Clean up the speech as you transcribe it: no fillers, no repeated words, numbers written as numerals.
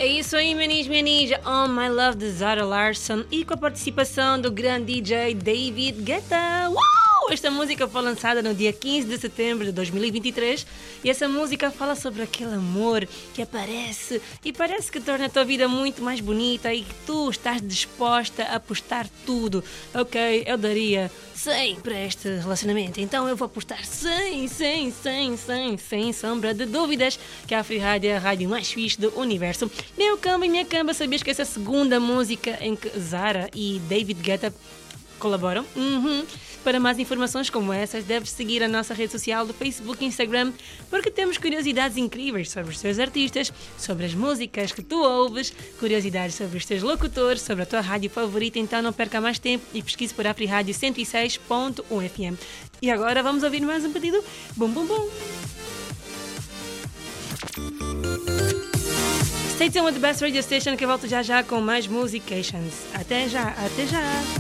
É isso aí, manis, manis. Oh My Love de Zara Larsson e com a participação do grande DJ David Guetta. Uau! Esta música foi lançada no dia 15 de setembro de 2023 e essa música fala sobre aquele amor que aparece e parece que torna a tua vida muito mais bonita e que tu estás disposta a apostar tudo. Ok, eu daria 100 para este relacionamento, então eu vou apostar 100, sem sombra de dúvidas que a Free Rádio é a rádio mais fixe do universo. Meu camba e minha camba, sabias que essa segunda música em que Zara e David Guetta colaboram? Para mais informações como essas, deves seguir a nossa rede social do Facebook e Instagram, porque temos curiosidades incríveis sobre os teus artistas, sobre as músicas que tu ouves, curiosidades sobre os teus locutores, sobre a tua rádio favorita, então não perca mais tempo e pesquise por Afri Rádio 106.1 FM. E agora vamos ouvir mais um pedido. Bum, bum, bum! Stay tuned with the best radio station que eu volto já com mais musications. Até já, até já!